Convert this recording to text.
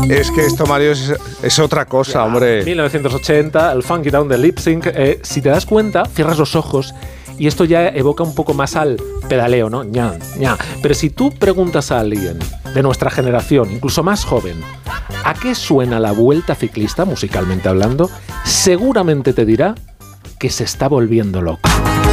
Es que esto, Mario, es otra cosa, Ya, hombre. 1980, el Funky Town de Lip Sync. Si te das cuenta, cierras los ojos y esto ya evoca un poco más al pedaleo, ¿no? Ña, ña. Pero si tú preguntas a alguien de nuestra generación, incluso más joven, ¿a qué suena la Vuelta Ciclista, musicalmente hablando? Seguramente te dirá que se está volviendo loco.